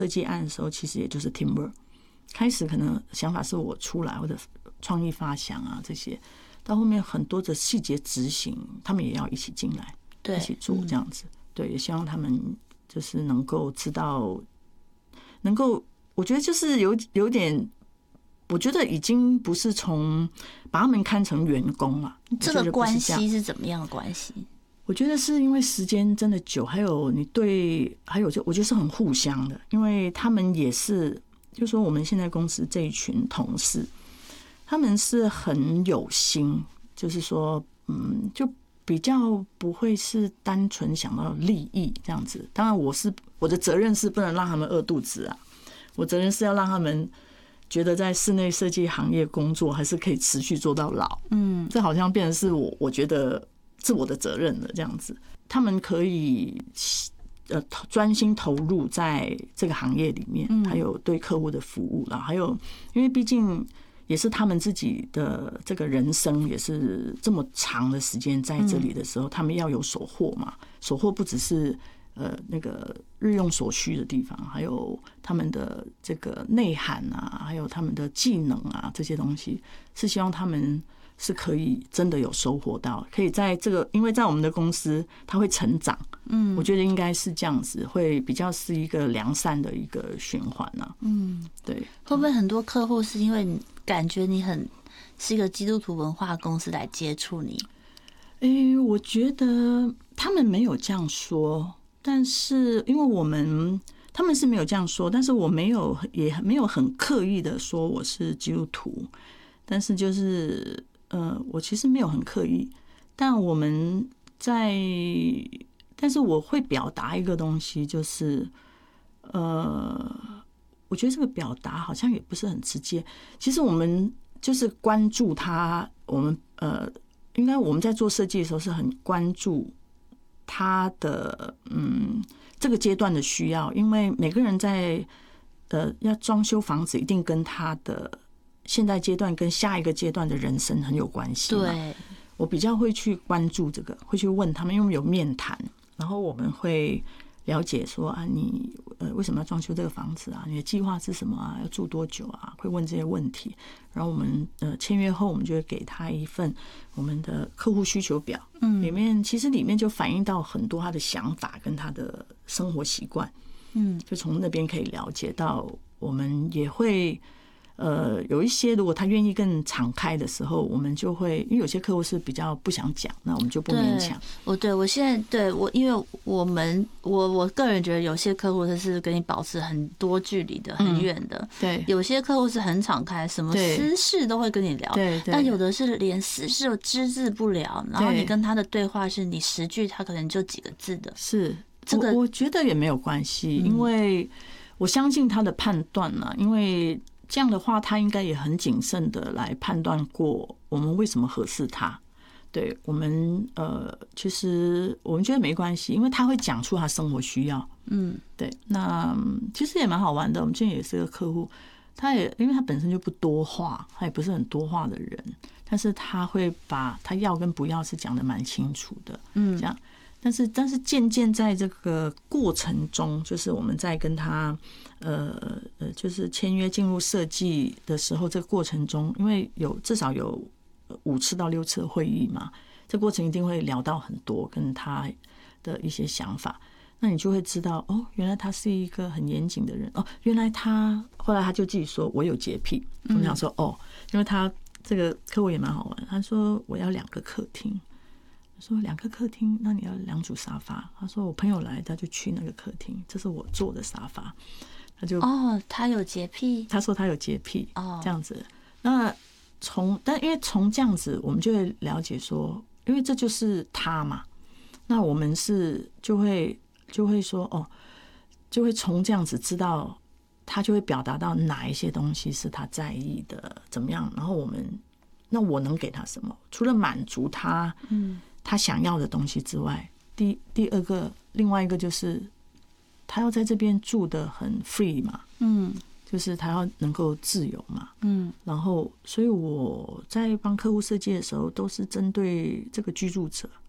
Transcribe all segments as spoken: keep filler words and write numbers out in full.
设计案的时候，其实也就是 teamwork。开始可能想法是我出来，或者创意发想啊这些，到后面很多的细节执行，他们也要一起进来， 对， 一起做这样子。对，也希望他们就是能够知道，能够我觉得就是有有点。我觉得已经不是从把他们看成员工了， 这个关系是怎么样的关系？ 我觉得是因为时间真的久，还有你对，还有就我觉得是很互相的，因为他们也是，就说我们现在公司这一群同事，他们是很有心，就是说，嗯，就比较不会是单纯想到利益这样子。当然，我是我的责任是不能让他们饿肚子啊，我责任是要让他们。觉得在室内设计行业工作还是可以持续做到老，嗯，这好像变成是我我觉得是我的责任了这样子。他们可以呃专心投入在这个行业里面，还有对客户的服务啦，还有因为毕竟也是他们自己的这个人生也是这么长的时间在这里的时候，他们要有所获嘛，所获不只是。呃，那个日用所需的地方，还有他们的这个内涵啊，还有他们的技能啊，这些东西是希望他们是可以真的有收获到，可以在这个，因为在我们的公司，他会成长，嗯，我觉得应该是这样子，会比较是一个良善的一个循环啊，嗯，对。 会不会很多客户是因为你感觉你很是一个基督徒文化公司来接触你？ 诶，我觉得他们没有这样说。但是，因为我们他们是没有这样说，但是我没有也没有很刻意的说我是基督徒，但是就是呃，我其实没有很刻意，但我们在，但是我会表达一个东西，就是呃，我觉得这个表达好像也不是很直接。其实我们就是关注他，我们呃，应该我们在做设计的时候是很关注。他的嗯，这个阶段的需要，因为每个人在呃要装修房子，一定跟他的现在阶段跟下一个阶段的人生很有关系。对，我比较会去关注这个，会去问他们，因为有面谈，然后我们会了解说啊，你呃为什么要装修这个房子啊？你的计划是什么啊？要住多久啊？会问这些问题，然后我们呃签约后，我们就会给他一份我们的客户需求表，嗯，里面其实里面就反映到很多他的想法跟他的生活习惯，嗯，就从那边可以了解到，我们也会。呃，有一些如果他愿意更敞开的时候，我们就会，因为有些客户是比较不想讲，那我们就不勉强。 我对我现在对我，因为我们我我个人觉得有些客户他是跟你保持很多距离的、很远的，嗯、 对， 有些客户是很敞开，什么私事都会跟你聊， 对， 但有的是连私事都只字不聊，然后你跟他的对话是你十句，他可能就几个字的， 是这个，我觉得也没有关系，因为我相信他的判断呢、啊，因为。这样的话，他应该也很谨慎的来判断过我们为什么合适他。对我们，呃，其实我们觉得没关系，因为他会讲出他生活需要。嗯，对。那其实也蛮好玩的。我们今天也是个客户，他也因为他本身就不多话，他也不是很多话的人，但是他会把他要跟不要是讲得蛮清楚的。嗯，这样。但是，但是渐渐在这个过程中，就是我们在跟他，呃呃，就是签约进入设计的时候，这个过程中，因为有至少有五次到六次的会议嘛，这过程一定会聊到很多跟他的一些想法，那你就会知道，哦，原来他是一个很严谨的人，哦，原来他后来他就自己说我有洁癖，我们想说哦，因为他这个客户也蛮好玩，他说我要两个客厅。说两个客厅，那你要两组沙发。他说我朋友来，他就去那个客厅，这是我坐的沙发。他就哦，他有洁癖。 他说他有洁癖，哦，这样子。那从但因为从这样子，我们就会了解说，因为这就是他嘛。那我们是就会就会说哦，就会从这样子知道，他就会表达到哪一些东西是他在意的，怎么样。然后我们那我能给他什么？除了满足他，嗯。他想要的东西之外，第第二个，另外一个就是他要在这边住得很 free 嘛，嗯，就是他要能够自由嘛，嗯，然后，所以我在帮客户设计的时候，都是针对这个居住者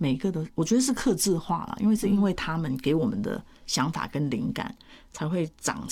每一个都我觉得是客制化了，因为是因为他们给我们的想法跟灵感才会长